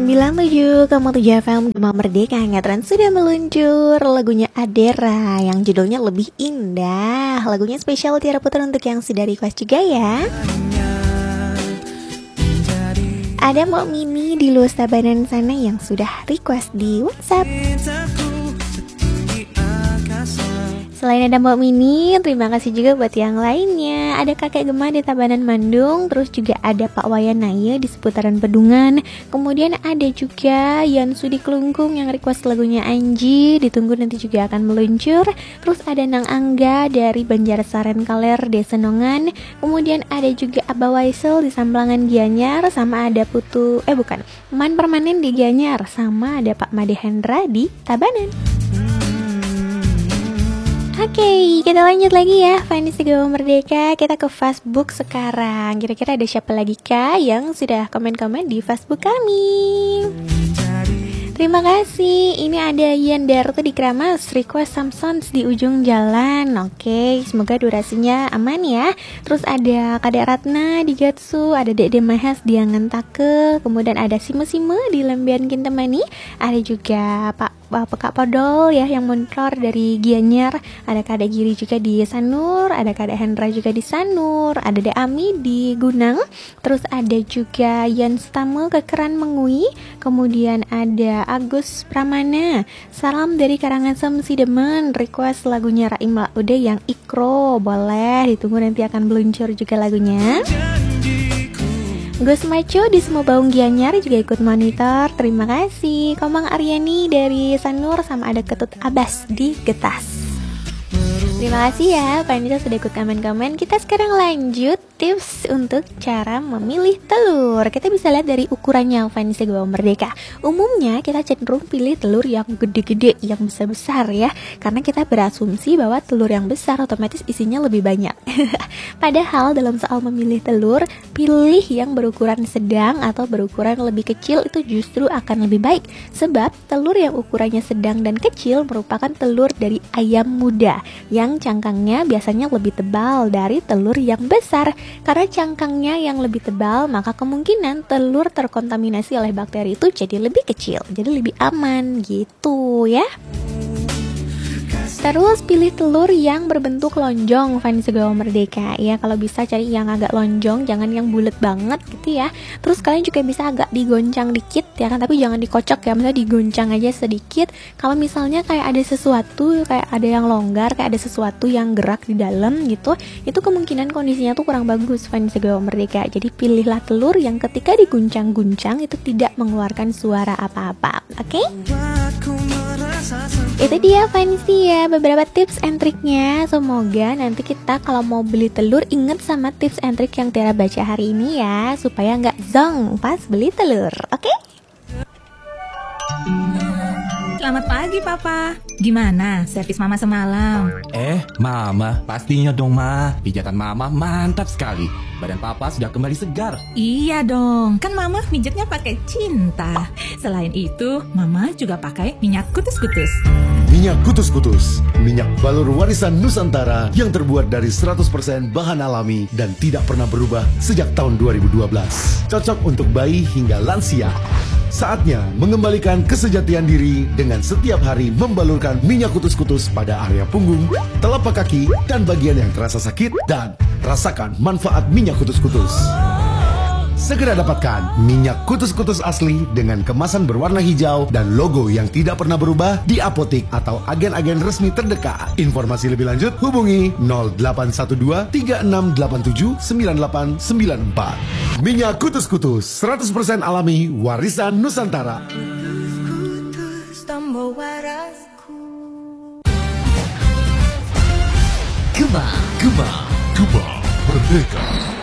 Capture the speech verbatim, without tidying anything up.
sembilan puluh tujuh koma tujuh F M Gema Merdeka Ngetren sudah meluncur lagunya Adera yang judulnya Lebih Indah. Lagunya spesial Tiara Putra untuk yang sudah request juga ya. Ada Mbak Mini di Luas Tabanan sana yang sudah request di WhatsApp. Selain ada Mbak Mini, terima kasih juga buat yang lainnya. Ada Kakek Gema di Tabanan Bandung, terus juga ada Pak Wayanaya di seputaran Pedungan. Kemudian ada juga Yan Sudi Kelungkung yang request lagunya Anji, ditunggu nanti juga akan meluncur. Terus ada Nang Angga dari Banjarsaren Kaler Desa Nongan. Kemudian ada juga Abah Waisel di Samblangan Gianyar, sama ada Putu, eh bukan, Man Permanen di Gianyar, sama ada Pak Made Hendra di Tabanan. Oke, okay, kita lanjut lagi ya Fans Gema Merdeka. Kita ke Facebook sekarang. Kira-kira ada siapa lagi kah yang sudah komen-komen di Facebook kami? Terima kasih. Ini ada Ian Darto di Kramas, request Samsons di ujung jalan. Oke, semoga durasinya aman ya. Terus ada Kadek Ratna di Gatsu, ada Dede Mahas di Angantake, kemudian ada Sime-Sime di Lembian Kintemani, ada juga Pak Pak Podol ya yang motor dari Gianyar, ada Kadek Giri juga di Sanur, ada Kadek Hendra juga di Sanur, ada Dek Ami di Gunang, terus ada juga Yan Stame Kekeran Mengui, kemudian ada Agus Pramana, salam dari Karangasem Sidemen, request lagunya Raim Laude yang Ikro, boleh ditunggu nanti akan meluncur juga lagunya. Gus Maco di Semua Baung Gianyar juga ikut monitor, terima kasih. Komang Aryani dari Sanur, sama ada Ketut Abbas di Getas. Terima kasih ya, Vanessa sudah ikut komen-komen. Kita sekarang lanjut tips untuk cara memilih telur. Kita bisa lihat dari ukurannya Vanessa Gema Merdeka. Umumnya kita cenderung pilih telur yang gede-gede, yang besar-besar ya, karena kita berasumsi bahwa telur yang besar otomatis isinya lebih banyak. Padahal dalam soal memilih telur, pilih yang berukuran sedang atau berukuran lebih kecil itu justru akan lebih baik. Sebab telur yang ukurannya sedang dan kecil merupakan telur dari ayam muda yang cangkangnya biasanya lebih tebal dari telur yang besar. Karena cangkangnya yang lebih tebal, maka kemungkinan telur terkontaminasi oleh bakteri itu jadi lebih kecil, jadi lebih aman gitu ya. Terus pilih telur yang berbentuk lonjong, Fans Gema Merdeka ya. Kalau bisa cari yang agak lonjong, jangan yang bulat banget gitu ya. Terus kalian juga bisa agak digoncang dikit ya kan, tapi jangan dikocok ya, misalnya digoncang aja sedikit. Kalau misalnya kayak ada sesuatu, kayak ada yang longgar, kayak ada sesuatu yang gerak di dalam gitu, itu kemungkinan kondisinya tuh kurang bagus, Fans Gema Merdeka. Jadi pilihlah telur yang ketika diguncang-guncang itu tidak mengeluarkan suara apa-apa. Oke? Okay? Itu dia Fancy ya, beberapa tips and triknya. Semoga nanti kita kalau mau beli telur inget sama tips and trik yang Tiara baca hari ini ya, supaya nggak zong pas beli telur. Oke? Okay? Selamat pagi Papa. Gimana servis Mama semalam? Eh Mama, pastinya dong Ma. Pijatan Mama mantap sekali. Badan Papa sudah kembali segar. Iya dong, kan Mama pijatnya pakai cinta. Selain itu, Mama juga pakai minyak kutus-kutus. Minyak kutus-kutus, minyak balur warisan Nusantara yang terbuat dari seratus persen bahan alami dan tidak pernah berubah sejak tahun dua ribu dua belas. Cocok untuk bayi hingga lansia. Saatnya mengembalikan kesejatian diri dengan setiap hari membalurkan minyak kutus-kutus pada area punggung, telapak kaki, dan bagian yang terasa sakit, dan rasakan manfaat minyak kutus-kutus. Segera dapatkan minyak kutus-kutus asli dengan kemasan berwarna hijau dan logo yang tidak pernah berubah di apotik atau agen-agen resmi terdekat. Informasi lebih lanjut hubungi nol delapan satu dua tiga enam delapan tujuh sembilan delapan sembilan empat. Minyak kutus-kutus seratus persen alami warisan Nusantara. Gema, Gema, Gema Merdeka.